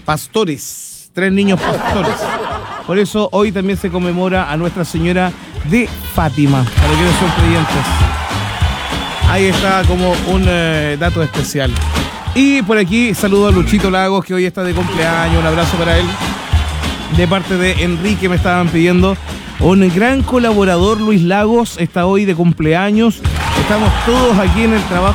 pastores, 3 niños pastores. Por eso hoy también se conmemora a Nuestra Señora de Fátima, para quienes son creyentes. Ahí está como un dato especial. Y por aquí saludo a Luchito Lagos, que hoy está de cumpleaños. Un abrazo para él. De parte de Enrique me estaban pidiendo. Un gran colaborador, Luis Lagos, está hoy de cumpleaños. Estamos todos aquí en el trabajo